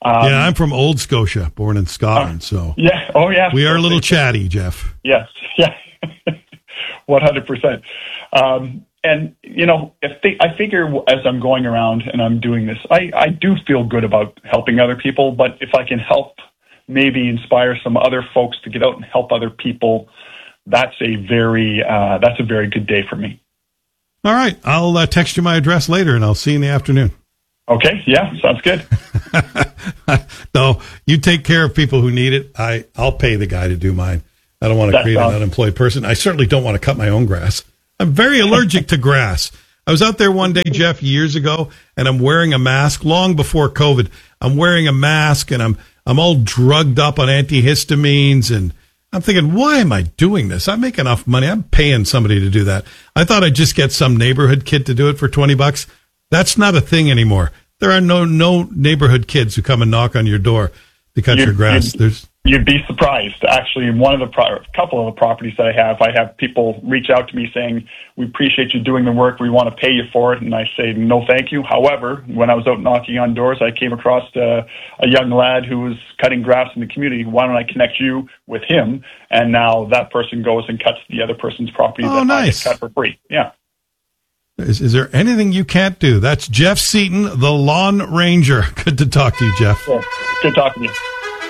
Um, yeah, I'm from Old Scotia, born in Scotland, uh, so yeah, oh yeah, we are a little chatty, Jeff. Yes, yeah, one hundred percent. Um, and you know, if they, I figure as I'm going around and I'm doing this, I, I do feel good about helping other people. But if I can help, maybe inspire some other folks to get out and help other people, that's a very uh, that's a very good day for me. All right, I'll uh, text you my address later, and I'll see you in the afternoon. Okay, yeah, sounds good. No, you take care of people who need it. I, I'll pay the guy to do mine. I don't want to That create sounds- an unemployed person. I certainly don't want to cut my own grass. I'm very allergic to grass. I was out there one day, Jeff, years ago, and I'm wearing a mask long before COVID. I'm wearing a mask, and I'm I'm all drugged up on antihistamines, and I'm thinking, why am I doing this? I make enough money. I'm paying somebody to do that. I thought I'd just get some neighborhood kid to do it for twenty bucks. That's not a thing anymore. There are no no neighborhood kids who come and knock on your door to cut You'd- your grass. you'd- There's You'd be surprised. Actually, in one of the pro- a couple of the properties that I have, I have people reach out to me saying, "We appreciate you doing the work. We want to pay you for it." And I say, "No, thank you." However, when I was out knocking on doors, I came across uh, a young lad who was cutting grass in the community. Why don't I connect you with him? And now that person goes and cuts the other person's property Oh, that nice. I get cut for free. Yeah. Is, is there anything you can't do? That's Jeff Seaton, the Lawn Ranger. Good to talk to you, Jeff. So, good talking to you.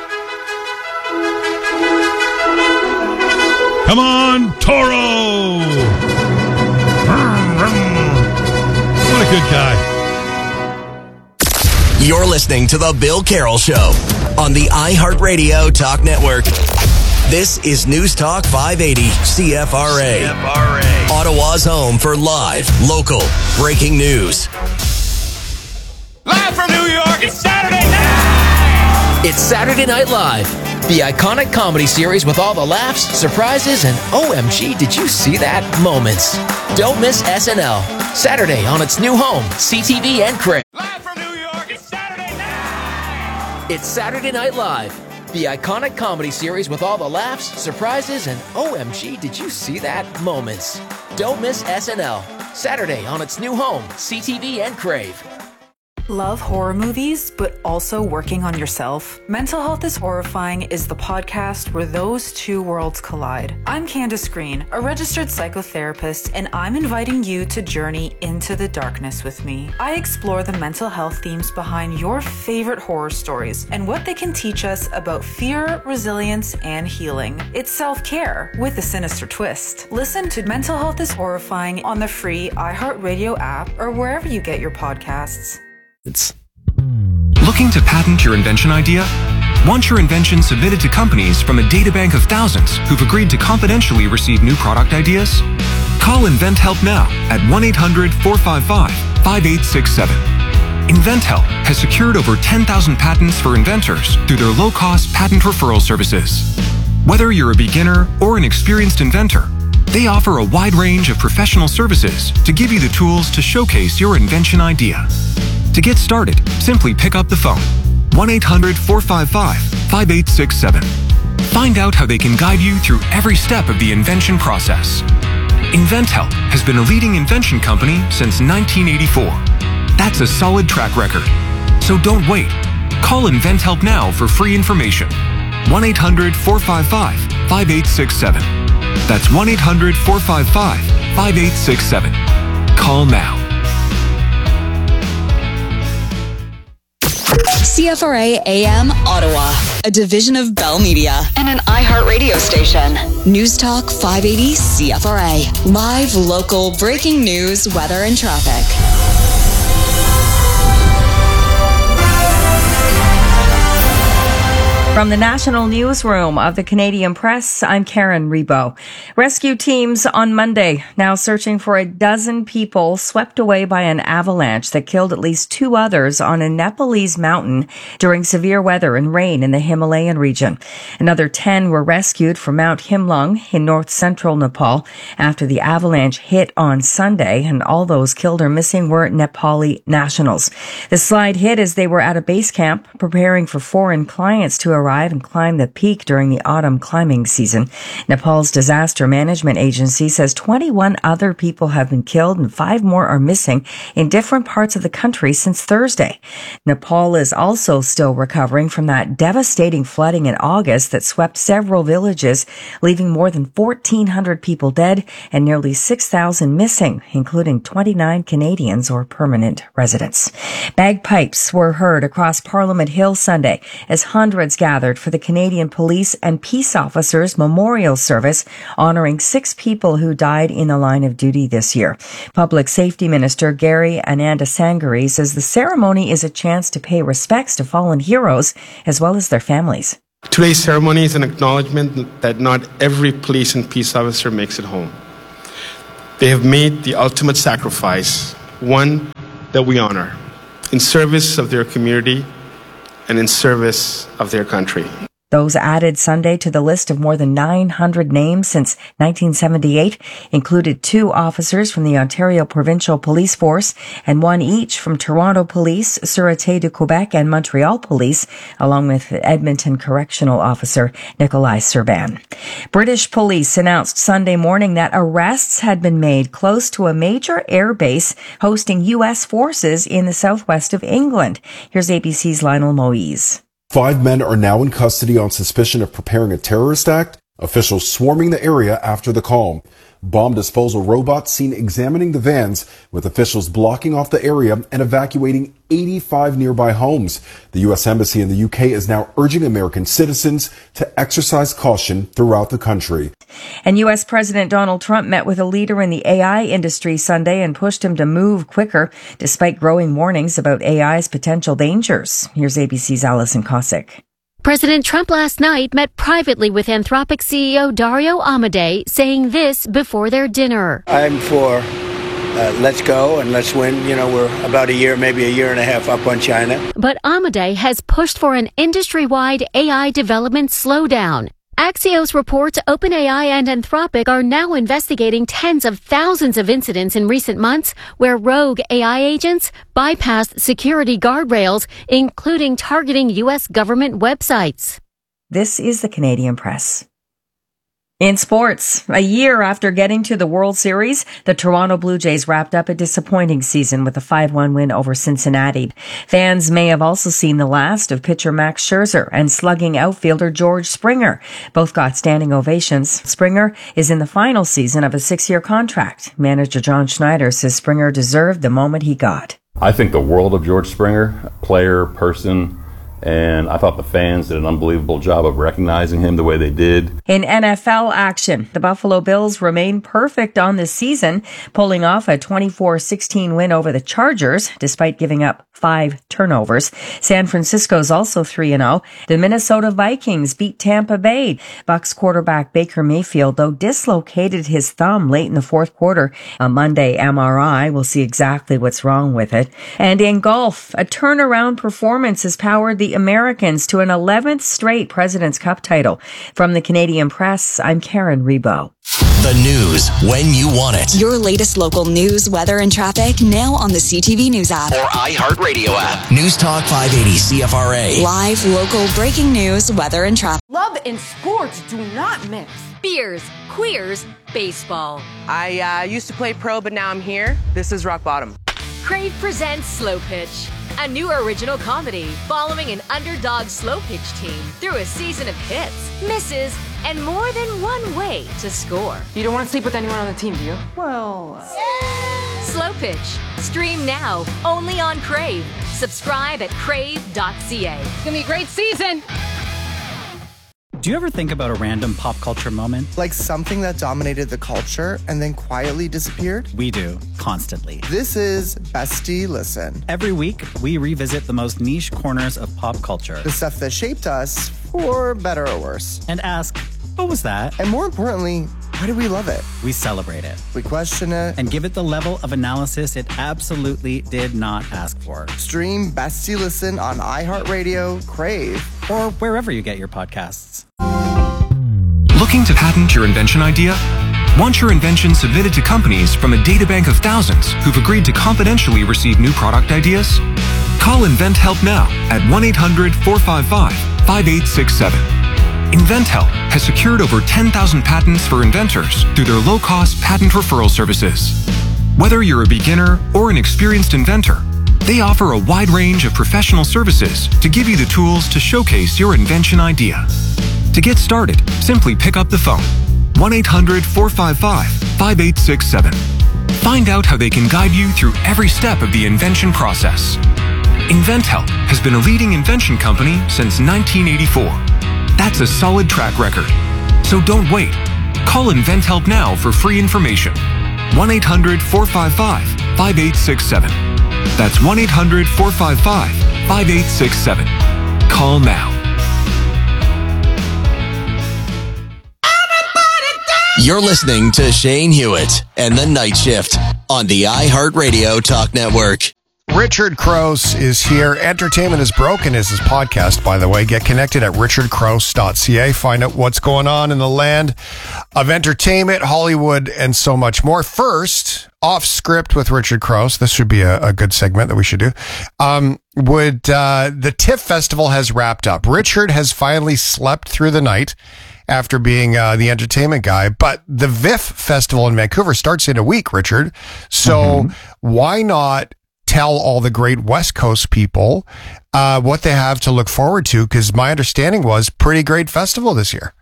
Come on, Toro! What a good guy. You're listening to The Bill Carroll Show on the iHeartRadio Talk Network. This is News Talk five eighty C F R A. C F R A. Ottawa's home for live, local, breaking news. Live from New York, it's Saturday night! It's Saturday Night Live, the iconic comedy series with all the laughs, surprises, and O M G, did you see that moments. Don't miss S N L, Saturday on its new home, C T V and Crave. Live from New York, it's Saturday night! It's Saturday Night Live, the iconic comedy series with all the laughs, surprises, and O M G, did you see that moments. Don't miss S N L, Saturday on its new home, C T V and Crave. Love horror movies, but also working on yourself? Mental Health is Horrifying is the podcast where those two worlds collide. I'm Candace Green, a registered psychotherapist, and I'm inviting you to journey into the darkness with me. I explore the mental health themes behind your favorite horror stories and what they can teach us about fear, resilience, and healing. It's self-care with a sinister twist. Listen to Mental Health is Horrifying on the free iHeartRadio app or wherever you get your podcasts. It's Looking to patent your invention idea? Want your invention submitted to companies from a databank of thousands who've agreed to confidentially receive new product ideas? Call InventHelp now at one eight hundred four five five five eight six seven. InventHelp has secured over ten thousand patents for inventors through their low-cost patent referral services. Whether you're a beginner or an experienced inventor, they offer a wide range of professional services to give you the tools to showcase your invention idea. To get started, simply pick up the phone, one eight hundred four five five five eight six seven. Find out how they can guide you through every step of the invention process. InventHelp has been a leading invention company since nineteen eighty-four. That's a solid track record. So don't wait. Call InventHelp now for free information. one eight hundred four five five five eight six seven. That's one eight hundred four five five five eight six seven. Call now. C F R A A M Ottawa, a division of Bell Media and an iHeartRadio station. News Talk five eighty C F R A. Live, local, breaking news, weather, and traffic. From the National Newsroom of the Canadian Press, I'm Karen Rebo. Rescue teams on Monday now searching for a dozen people swept away by an avalanche that killed at least two others on a Nepalese mountain during severe weather and rain in the Himalayan region. Another ten were rescued from Mount Himlung in north-central Nepal after the avalanche hit on Sunday, and all those killed or missing were Nepali nationals. The slide hit as they were at a base camp preparing for foreign clients to arrive arrive and climb the peak during the autumn climbing season. Nepal's Disaster Management Agency says twenty-one other people have been killed and five more are missing in different parts of the country since Thursday. Nepal is also still recovering from that devastating flooding in August that swept several villages, leaving more than fourteen hundred people dead and nearly six thousand missing, including twenty-nine Canadians or permanent residents. Bagpipes were heard across Parliament Hill Sunday as hundreds gathered for the Canadian Police and Peace Officers Memorial Service, honoring six people who died in the line of duty this year. Public Safety Minister Gary Anandasangari says the ceremony is a chance to pay respects to fallen heroes as well as their families. Today's ceremony is an acknowledgement that not every police and peace officer makes it home. They have made the ultimate sacrifice, one that we honor, in service of their community and in service of their country. Those added Sunday to the list of more than nine hundred names since nineteen seventy-eight included two officers from the Ontario Provincial Police Force and one each from Toronto Police, Sûreté de Quebec, and Montreal Police, along with Edmonton Correctional Officer Nikolai Serban. British police announced Sunday morning that arrests had been made close to a major air base hosting U S forces in the southwest of England. Here's A B C's Lionel Moise. Five men are now in custody on suspicion of preparing a terrorist act, officials swarming the area after the call. Bomb disposal robots seen examining the vans, with officials blocking off the area and evacuating eighty-five nearby homes. The U S Embassy in the U K is now urging American citizens to exercise caution throughout the country. And U S President Donald Trump met with a leader in the A I industry Sunday and pushed him to move quicker, despite growing warnings about A I's potential dangers. Here's A B C's Alison Cossack. President Trump last night met privately with Anthropic C E O Dario Amodei, saying this before their dinner. I'm for uh, let's go and let's win. You know, we're about a year, maybe a year and a half up on China. But Amodei has pushed for an industry-wide A I development slowdown. Axios reports OpenAI and Anthropic are now investigating tens of thousands of incidents in recent months where rogue A I agents bypassed security guardrails, including targeting U S government websites. This is the Canadian Press. In sports, a year after getting to the World Series, the Toronto Blue Jays wrapped up a disappointing season with a five one win over Cincinnati. Fans may have also seen the last of pitcher Max Scherzer and slugging outfielder George Springer. Both got standing ovations. Springer is in the final season of a six-year contract. Manager John Schneider says Springer deserved the moment he got. I think the world of George Springer, player, person, and I thought the fans did an unbelievable job of recognizing him the way they did. In N F L action, the Buffalo Bills remain perfect on the season, pulling off a twenty-four sixteen win over the Chargers, despite giving up five turnovers. San Francisco's also three and oh. The Minnesota Vikings beat Tampa Bay. Bucs quarterback Baker Mayfield, though, dislocated his thumb late in the fourth quarter. A Monday M R I will see exactly what's wrong with it. And in golf, a turnaround performance has powered the Americans to an eleventh straight President's Cup title. From the Canadian Press, I'm Karen Rebo. The news when you want it. Your latest local news, weather, and traffic now on the C T V News app. Or iHeartRadio app. News Talk five eighty C F R A. Live, local, breaking news, weather, and traffic. Love and sports do not mix. Beers, queers, baseball. I uh, used to play pro, but now I'm here. This is Rock Bottom. Crave presents Slow Pitch, a new original comedy following an underdog slow pitch team through a season of hits, misses, and more than one way to score. You don't want to sleep with anyone on the team, do you? Well, uh... Slow Pitch. Stream now, only on Crave. Subscribe at crave dot c a. It's gonna be a great season. Do you ever think about a random pop culture moment? Like something that dominated the culture and then quietly disappeared? We do, constantly. This is Bestie Listen. Every week, we revisit the most niche corners of pop culture. The stuff that shaped us, for better or worse. And ask, what was that? And more importantly, why do we love it? We celebrate it. We question it. And give it the level of analysis it absolutely did not ask for. Stream Bestie Listen on iHeartRadio, Crave, or wherever you get your podcasts. Looking to patent your invention idea? Want your invention submitted to companies from a databank of thousands who've agreed to confidentially receive new product ideas? Call Invent Help now at one eight hundred four five five five eight six seven. InventHelp has secured over ten thousand patents for inventors through their low-cost patent referral services. Whether you're a beginner or an experienced inventor, they offer a wide range of professional services to give you the tools to showcase your invention idea. To get started, simply pick up the phone, one eight hundred four five five five eight six seven. Find out how they can guide you through every step of the invention process. InventHelp has been a leading invention company since nineteen eighty-four. That's a solid track record. So don't wait. Call InventHelp now for free information. one eight hundred four five five five eight six seven. That's one eight hundred four five five five eight six seven. Call now. You're listening to Shane Hewitt and the Night Shift on the iHeartRadio Talk Network. Richard Crouse is here. Entertainment is Broken is his podcast, by the way. Get connected at richard crouse dot c a. Find out what's going on in the land of entertainment, Hollywood, and so much more. First, off script with Richard Crouse. This should be a, a good segment that we should do. Um, would uh, the TIFF Festival has wrapped up. Richard has finally slept through the night after being uh, the entertainment guy. But the V I F Festival in Vancouver starts in a week, Richard. So mm-hmm. why not tell all the great West Coast people uh, what they have to look forward to? Because my understanding was pretty great festival this year.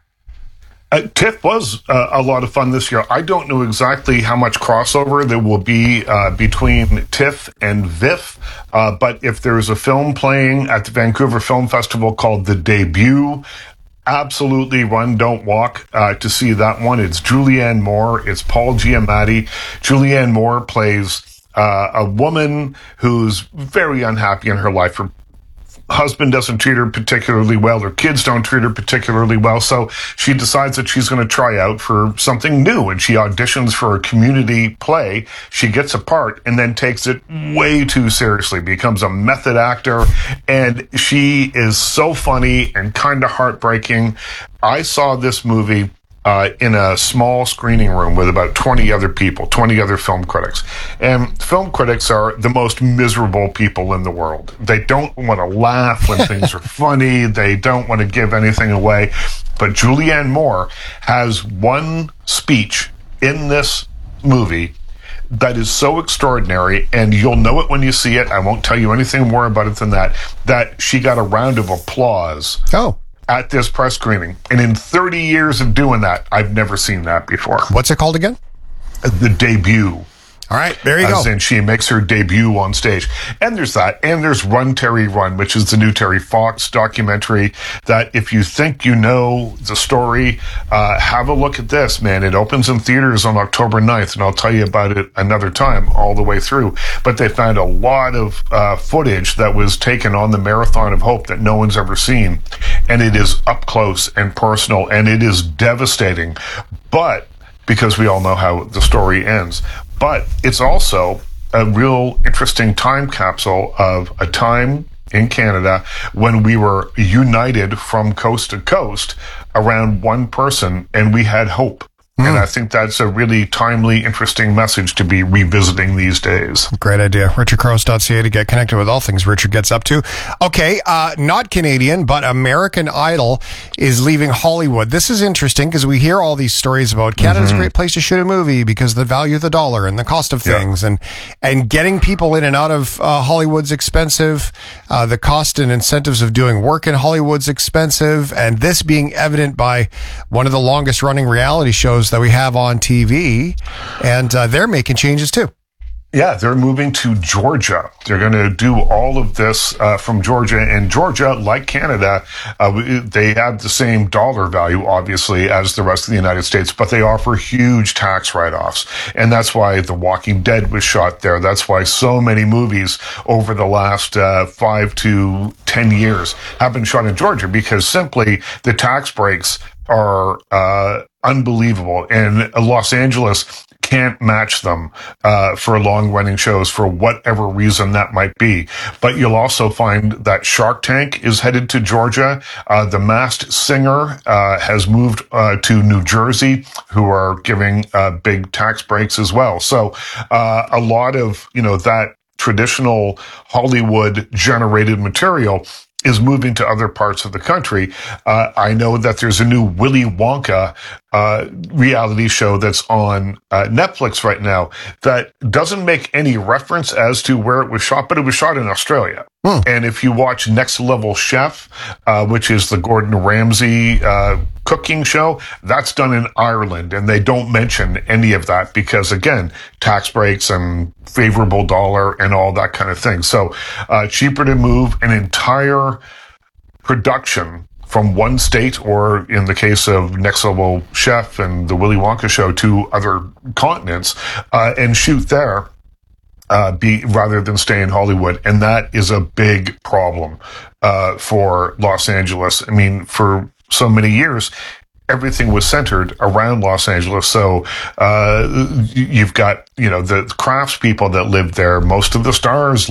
Uh, TIFF was uh, a lot of fun this year. I don't know exactly how much crossover there will be uh, between TIFF and V I F, uh, but if there's a film playing at the Vancouver Film Festival called The Debut, absolutely run, don't walk uh, to see that one. It's Julianne Moore. It's Paul Giamatti. Julianne Moore plays uh, a woman who's very unhappy in her life. Her husband doesn't treat her particularly well. Her kids don't treat her particularly well. So she decides that she's going to try out for something new, and she auditions for a community play. She gets a part and then takes it way too seriously, becomes a method actor, and she is so funny and kind of heartbreaking. I saw this movie Uh, in a small screening room with about twenty other people, twenty other film critics. And film critics are the most miserable people in the world. They don't want to laugh when things are funny. They don't want to give anything away. But Julianne Moore has one speech in this movie that is so extraordinary, and you'll know it when you see it. I won't tell you anything more about it than that, that she got a round of applause. Oh. At this press screening. And in thirty years of doing that, I've never seen that before. What's it called again? The Debut. All right, there you As go. in she makes her debut on stage. And there's that. And there's Run, Terry, Run, which is the new Terry Fox documentary that if you think you know the story, uh, have a look at this, man. It opens in theaters on October ninth, and I'll tell you about it another time all the way through. But they found a lot of uh, footage that was taken on the Marathon of Hope that no one's ever seen. And it is up close and personal, and it is devastating. But, because we all know how the story ends, but it's also a real interesting time capsule of a time in Canada when we were united from coast to coast around one person, and we had hope. Mm. And I think that's a really timely, interesting message to be revisiting these days. Great idea. richard crouse dot c a to get connected with all things Richard gets up to. Okay, uh, not Canadian, but American Idol is leaving Hollywood. This is interesting because we hear all these stories about Canada's mm-hmm. a great place to shoot a movie because of the value of the dollar and the cost of things. Yeah. And, and getting people in and out of uh, Hollywood's expensive. Uh, the cost and incentives of doing work in Hollywood's expensive. And this being evident by one of the longest running reality shows that we have on T V, and uh, they're making changes too. Yeah, they're moving to Georgia. They're going to do all of this uh, from Georgia. And Georgia, like Canada, uh, they have the same dollar value, obviously, as the rest of the United States, but they offer huge tax write-offs. And that's why The Walking Dead was shot there. That's why so many movies over the last uh, five to ten years have been shot in Georgia, because simply the tax breaks are uh, unbelievable. And Los Angeles can't match them uh, for long-running shows for whatever reason that might be. But you'll also find that Shark Tank is headed to Georgia. Uh, the Masked Singer uh, has moved uh, to New Jersey, who are giving uh, big tax breaks as well. So uh, a lot of, you know, that traditional Hollywood-generated material is moving to other parts of the country. Uh, I know that there's a new Willy Wonka uh, reality show that's on uh, Netflix right now that doesn't make any reference as to where it was shot, but it was shot in Australia. Hmm. And if you watch Next Level Chef, uh, which is the Gordon Ramsay uh, cooking show, that's done in Ireland, and they don't mention any of that because, again, tax breaks and favorable dollar and all that kind of thing. So uh, cheaper to move an entire production from one state, or in the case of Next Level Chef and the Willy Wonka show, to other continents uh, and shoot there. Uh, be rather than stay in Hollywood. And that is a big problem uh, for Los Angeles. I mean, for so many years, everything was centered around Los Angeles. So uh, you've got, you know, the craftspeople that live there. Most of the stars